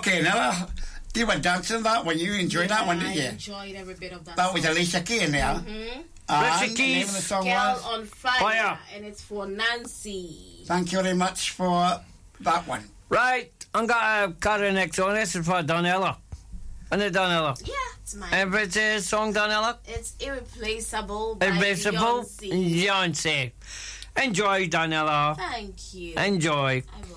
Okay, now you were dancing that one. You enjoyed that one, didn't you? I enjoyed every bit of that. That was Alicia Keys now. Alicia The Keys. name of the song Girl was. on Fire, Fire. and it's for Nancy. Thank you very much for that one. Right, I'm got a card next on. This is for Donella. Isn't it Donella? Yeah, it's mine. And it's a song, Donella? It's Irreplaceable by Irreplaceable Beyonce. Beyonce. Enjoy, Donella. Thank you. Enjoy. I will.